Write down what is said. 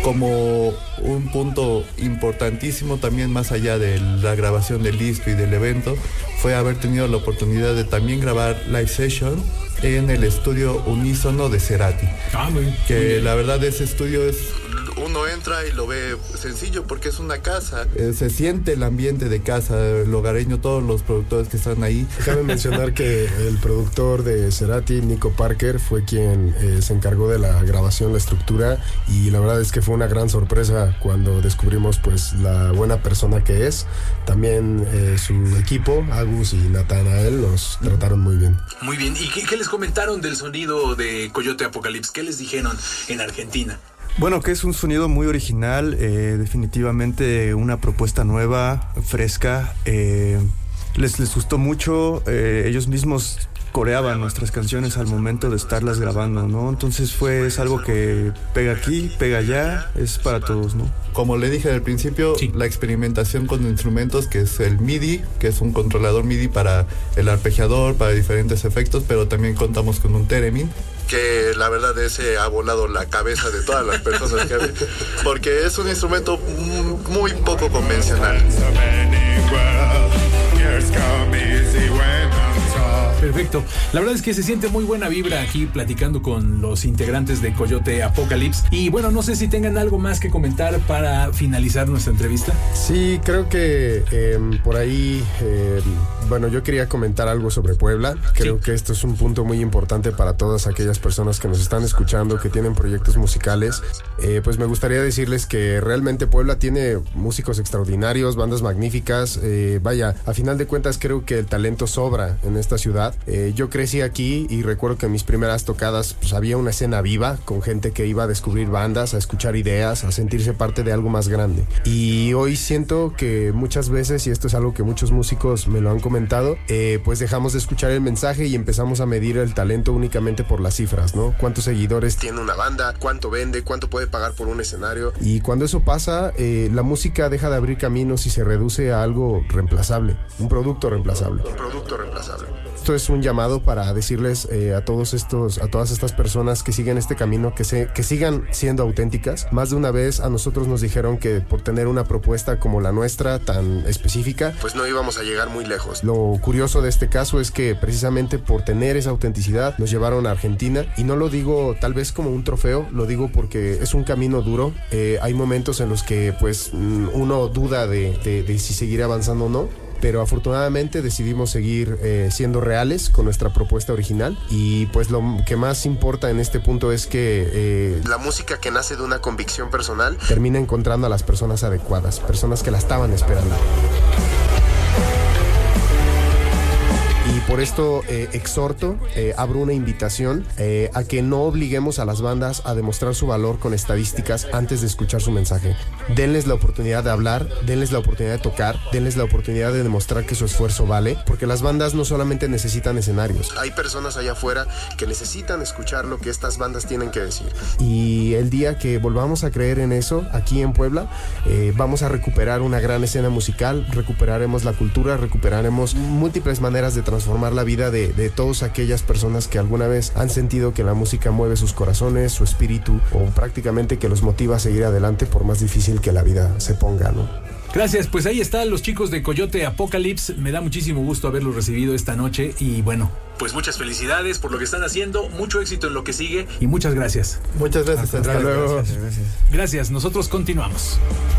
como un punto importantísimo también, más allá de la grabación del disco y del evento, fue haber tenido la oportunidad de también grabar live session en el estudio Unísono de Cerati. Que la verdad ese estudio es... Uno entra y lo ve sencillo porque es una casa. Se siente el ambiente de casa, el hogareño, todos los productores que están ahí. Cabe mencionar que el productor de Cerati, Nico Parker, fue quien se encargó de la grabación, la estructura, y la verdad es que fue una gran sorpresa cuando descubrimos pues la buena persona que es. También su equipo, Agus y Natanael, nos trataron muy bien. Muy bien. ¿Y qué les comentaron del sonido de Coyote Apocalypse? ¿Qué les dijeron en Argentina? Bueno, que es un sonido muy original, definitivamente una propuesta nueva, fresca. Les gustó mucho, ellos mismos coreaban nuestras canciones al momento de estarlas grabando, ¿no? Entonces es algo que pega aquí, pega allá, es para todos, ¿no? Como le dije al principio, sí, la experimentación con instrumentos, que es el MIDI, que es un controlador MIDI para el arpegiador, para diferentes efectos, pero también contamos con un Theremin, que la verdad ese ha volado la cabeza de todas las personas que hay, porque es un instrumento muy poco convencional. Perfecto. La verdad es que se siente muy buena vibra aquí platicando con los integrantes de Coyote Apocalypse. Y bueno, no sé si tengan algo más que comentar para finalizar nuestra entrevista. Sí, creo que por ahí, bueno, yo quería comentar algo sobre Puebla. Creo que esto es un punto muy importante para todas aquellas personas que nos están escuchando, que tienen proyectos musicales. Pues me gustaría decirles que realmente Puebla tiene músicos extraordinarios, bandas magníficas. Vaya, a final de cuentas creo que el talento sobra en esta ciudad. Yo crecí aquí y recuerdo que en mis primeras tocadas pues había una escena viva con gente que iba a descubrir bandas, a escuchar ideas, a sentirse parte de algo más grande. Y hoy siento que muchas veces, y esto es algo que muchos músicos me lo han comentado, pues dejamos de escuchar el mensaje y empezamos a medir el talento únicamente por las cifras, ¿no? ¿Cuántos seguidores tiene una banda? ¿Cuánto vende? ¿Cuánto puede pagar por un escenario? Y cuando eso pasa, la música deja de abrir caminos y se reduce a algo reemplazable, un producto reemplazable. Esto es un llamado para decirles a todas estas personas que siguen este camino, que sigan siendo auténticas. Más de una vez a nosotros nos dijeron que por tener una propuesta como la nuestra, tan específica, pues no íbamos a llegar muy lejos. Lo curioso de este caso es que precisamente por tener esa autenticidad nos llevaron a Argentina, y no lo digo tal vez como un trofeo, lo digo porque es un camino duro. Hay momentos en los que pues uno duda de si seguir avanzando o no, pero afortunadamente decidimos seguir siendo reales con nuestra propuesta original. Y pues lo que más importa en este punto es que la música que nace de una convicción personal termina encontrando a las personas adecuadas, personas que la estaban esperando. Y por esto exhorto, abro una invitación a que no obliguemos a las bandas a demostrar su valor con estadísticas antes de escuchar su mensaje. Denles la oportunidad de hablar, denles la oportunidad de tocar, denles la oportunidad de demostrar que su esfuerzo vale, porque las bandas no solamente necesitan escenarios. Hay personas allá afuera que necesitan escuchar lo que estas bandas tienen que decir. Y el día que volvamos a creer en eso, aquí en Puebla, vamos a recuperar una gran escena musical, recuperaremos la cultura, recuperaremos múltiples maneras de transformar la vida de todas aquellas personas que alguna vez han sentido que la música mueve sus corazones, su espíritu, o prácticamente que los motiva a seguir adelante por más difícil que la vida se ponga, ¿no? Gracias, pues ahí están los chicos de Coyote Apocalypse. Me da muchísimo gusto haberlos recibido esta noche y bueno, pues muchas felicidades por lo que están haciendo, mucho éxito en lo que sigue y muchas gracias. Muchas gracias, hasta luego. Gracias, nosotros continuamos.